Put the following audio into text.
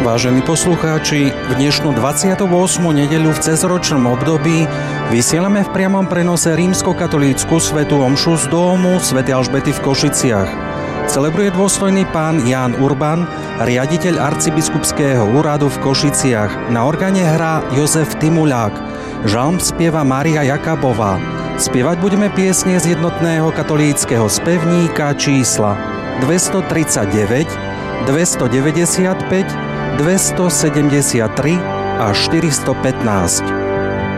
Vážení poslucháči, v dnešnú 28. nedeľu v cezročnom období vysielame v priamom prenose rímskokatolícku svätú omšu z domu svätej Alžbety v Košiciach. Celebruje dôstojný pán Ján Urban, riaditeľ arcibiskupského úradu v Košiciach. Na orgáne hrá Jozef Timulák. Žalm spieva Mária Jakabová. Spievať budeme piesne z jednotného katolíckeho spevníka čísla 239, 295, 273 a 415.